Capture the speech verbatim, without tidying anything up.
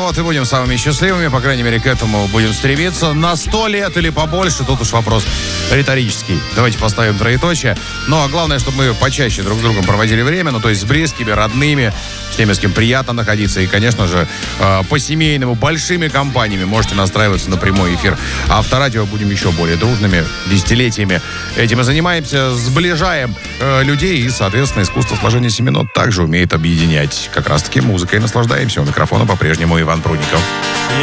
вот и будем самыми счастливыми, по крайней мере, к этому будем стремиться. На сто лет или побольше, тут уж вопрос риторический. Давайте поставим троеточие. Ну, а главное, чтобы мы почаще друг с другом проводили время, ну, то есть с близкими, родными, с теми, с кем приятно находиться. И, конечно же, по-семейному, большими компаниями можете настраиваться на прямой эфир. А Авторадио будем еще более дружными, десятилетиями. Этим и занимаемся, сближаем э, людей, и, соответственно, искусство сложения семенот также умеет объединять. Как раз-таки музыкой наслаждаемся. У микрофона по-прежнему Иван Прудников.